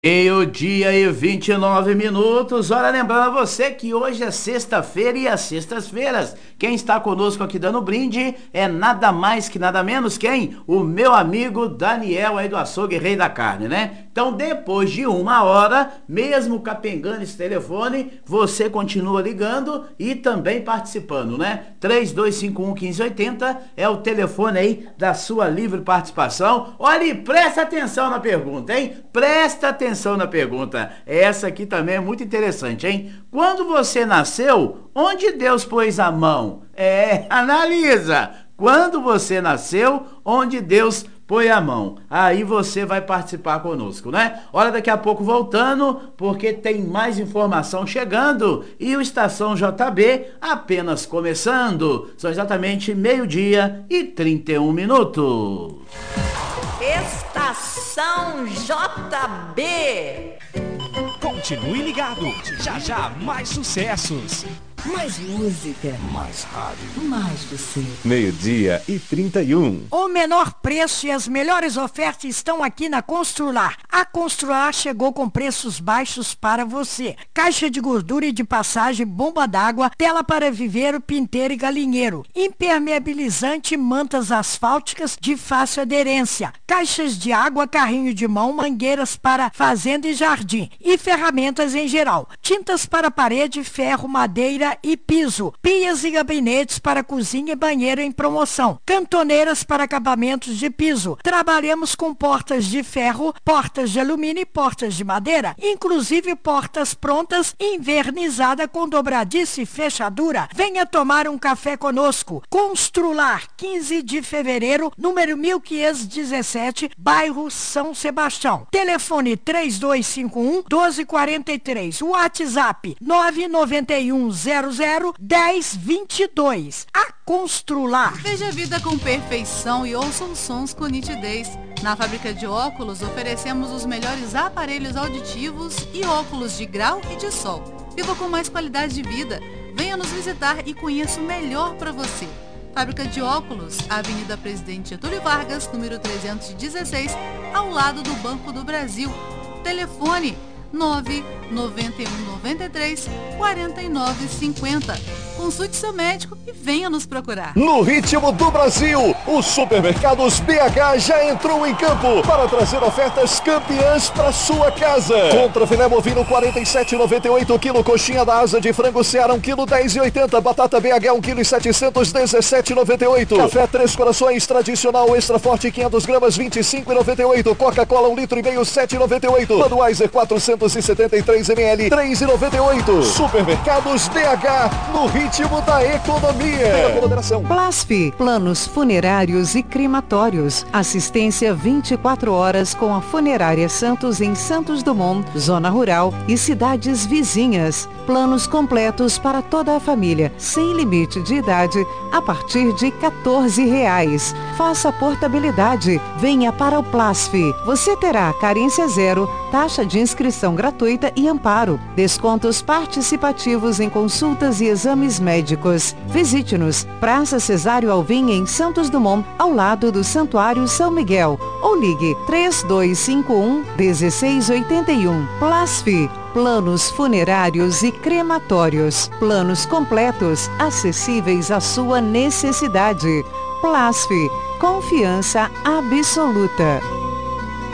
Meio-dia e 29 minutos. Olha, lembrando a você que hoje é sexta-feira e às sextas-feiras quem está conosco aqui dando brinde é nada mais que nada menos quem? O meu amigo Daniel aí do Açougue Rei da Carne, né? Então, depois de uma hora, mesmo capengando esse telefone, você continua ligando e também participando, né? 3251-1580 é o telefone aí da sua livre participação. Olha, e presta atenção na pergunta, hein? Presta atenção na pergunta. Essa aqui também é muito interessante, hein? Quando você nasceu, onde Deus pôs a mão? Analisa. Quando você nasceu, onde Deus põe a mão. Aí você vai participar conosco, né? Olha, daqui a pouco voltando, porque tem mais informação chegando e o Estação JB apenas começando. São exatamente 12h e 31 minutos. Estação JB. Continue ligado, já mais sucessos. Mais música. Mais rádio. Mais você. 12h31. O menor preço e as melhores ofertas estão aqui na Constrular. A Constrular chegou com preços baixos para você. Caixa de gordura e de passagem, bomba d'água, tela para viveiro, pinteiro e galinheiro. Impermeabilizante, mantas asfálticas de fácil aderência. Caixas de água, carrinho de mão, mangueiras para fazenda e jardim. E ferramentas em geral. Tintas para parede, ferro, madeira e piso, pias e gabinetes para cozinha e banheiro em promoção, cantoneiras para acabamentos de piso. Trabalhamos com portas de ferro, portas de alumínio e portas de madeira, inclusive portas prontas, invernizada com dobradiça e fechadura. Venha tomar um café conosco. Constrular, 15 de fevereiro, número 1517, bairro São Sebastião. Telefone 3251-1243. WhatsApp 991001022. A Constrular. Veja a vida com perfeição e ouça os sons com nitidez. Na fábrica de óculos oferecemos os melhores aparelhos auditivos e óculos de grau e de sol. Viva com mais qualidade de vida. Venha nos visitar e conheça o melhor para você. Fábrica de óculos, Avenida Presidente Getúlio Vargas, número 316, ao lado do Banco do Brasil. Telefone 99193-4950. Consulte seu médico e venha nos procurar. No ritmo do Brasil, o Supermercados BH já entrou em campo para trazer ofertas campeãs para sua casa. Contra filé bovino 47,98 kg, coxinha da asa de frango Ceará 1 kg 10,80, batata BH 1 kg 717,98, café Três Corações tradicional extra forte 500 gramas 25,98, Coca-Cola 1,5 litro 7,98, Budweiser 473 ml 3,98. Supermercados BH, no ritmo da economia. Plasfi, planos funerários e crematórios. Assistência 24 horas com a Funerária Santos em Santos Dumont, zona rural e cidades vizinhas. Planos completos para toda a família, sem limite de idade, a partir de R$14. Faça portabilidade. Venha para o Plasfi. Você terá carência zero, taxa de inscrição gratuita e amparo. Descontos participativos em consultas e exames médicos. Visite-nos, Praça Cesário Alvim, em Santos Dumont, ao lado do Santuário São Miguel. Ou ligue 3251-1681. Plasfi, planos funerários e crematórios. Planos completos, acessíveis à sua necessidade. Plasfi, confiança absoluta.